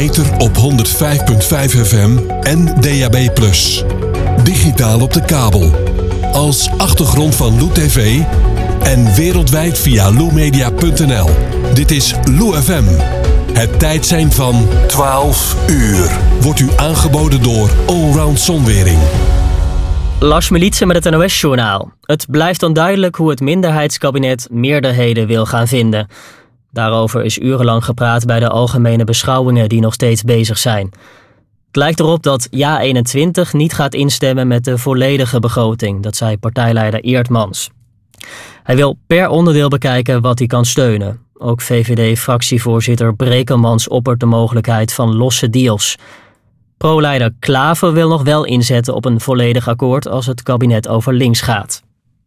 ether op 105.5 FM en DAB+. Digitaal op de kabel. Als achtergrond van Lou TV en wereldwijd via loumedia.nl. Dit is Lou FM. Het tijdsein van 12 uur. Wordt u aangeboden door Allround Zonwering. Lars Militsen met het NOS-journaal. Het blijft onduidelijk hoe het minderheidskabinet meerderheden wil gaan vinden. Daarover is urenlang gepraat bij de algemene beschouwingen die nog steeds bezig zijn. Het lijkt erop dat JA21 niet gaat instemmen met de volledige begroting, dat zei partijleider Eertmans. Hij wil per onderdeel bekijken wat hij kan steunen. Ook VVD-fractievoorzitter Brekelmans oppert de mogelijkheid van losse deals. Pro-leider Klaver wil nog wel inzetten op een volledig akkoord als het kabinet over links gaat.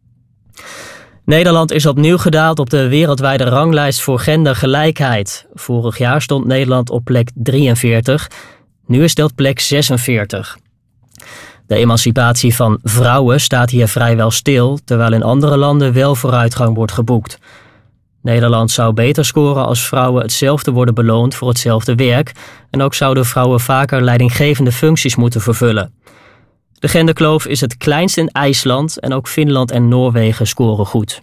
Nederland is opnieuw gedaald op de wereldwijde ranglijst voor gendergelijkheid. Vorig jaar stond Nederland op plek 43, nu is dat plek 46. De emancipatie van vrouwen staat hier vrijwel stil, terwijl in andere landen wel vooruitgang wordt geboekt. Nederland zou beter scoren als vrouwen hetzelfde worden beloond voor hetzelfde werk en ook zouden vrouwen vaker leidinggevende functies moeten vervullen. De genderkloof is het kleinst in IJsland en ook Finland en Noorwegen scoren goed.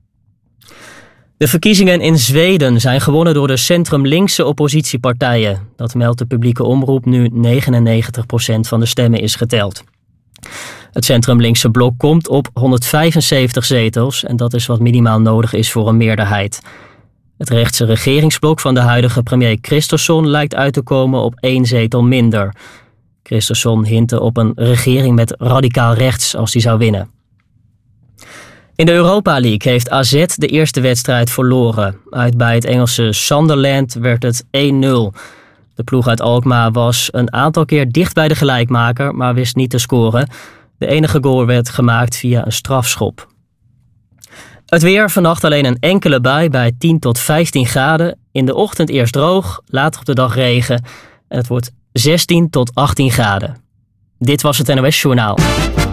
De verkiezingen in Zweden zijn gewonnen door de centrum-linkse oppositiepartijen. Dat meldt de publieke omroep nu 99% van de stemmen is geteld. Het centrum-linkse blok komt op 175 zetels en dat is wat minimaal nodig is voor een meerderheid. Het rechtse regeringsblok van de huidige premier Kristersson lijkt uit te komen op 1 zetel minder. Kristersson hintte op een regering met radicaal rechts als die zou winnen. In de Europa League heeft AZ de eerste wedstrijd verloren. Uit bij het Engelse Sunderland werd het 1-0. De ploeg uit Alkmaar was een aantal keer dicht bij de gelijkmaker, maar wist niet te scoren. De enige goal werd gemaakt via een strafschop. Het weer, vannacht alleen een enkele bui bij 10 tot 15 graden. In de ochtend eerst droog, later op de dag regen. En het wordt 16 tot 18 graden. Dit was het NOS Journaal.